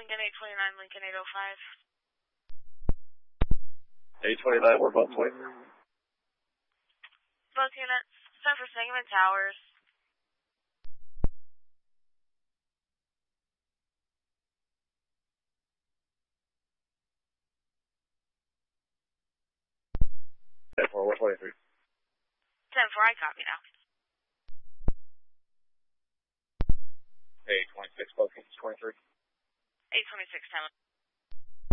Lincoln 829, Lincoln 805. 829, we're both 23. Both units, sent for Sangamon Towers. We're 23. 10-4, I copy now. 826, both units 23. 826, 10.